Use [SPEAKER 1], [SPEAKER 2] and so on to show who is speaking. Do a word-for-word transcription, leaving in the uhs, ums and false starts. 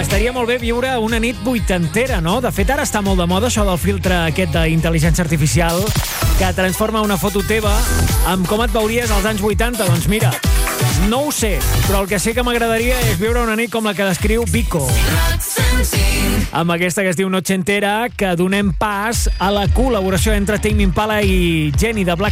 [SPEAKER 1] estaria molt bé viure una nit vuitantera, no? De fet, ara està molt de moda això del filtre aquest d'intel·ligència artificial que transforma una foto teva amb com et veuries als anys vuitanta. Doncs mira, no ho sé, però el que sí que m'agradaria és viure una nit com la que descriu Vico, amb aquesta que es diu Noche Entera, que donem pas a la col·laboració entre Tame Impala i Jenny de Black